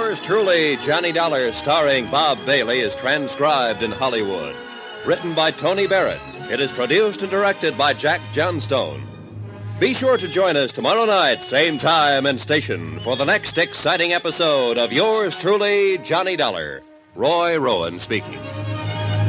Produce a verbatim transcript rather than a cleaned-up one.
Yours truly, Johnny Dollar, starring Bob Bailey, is transcribed in Hollywood. Written by Tony Barrett. It is produced and directed by Jack Johnstone. Be sure to join us tomorrow night, same time and station, for the next exciting episode of Yours truly, Johnny Dollar. Roy Rowan speaking.